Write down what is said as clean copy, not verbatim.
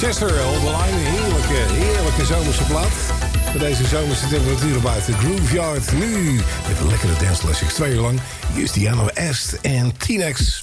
Chester, Hold the Line. Heerlijke zomerse plaat. Met deze zomerse temperaturen buiten. Grooveyard nu. Met een lekkere dance classics. 2 uur lang. Hier is Diana Est en T-Nex.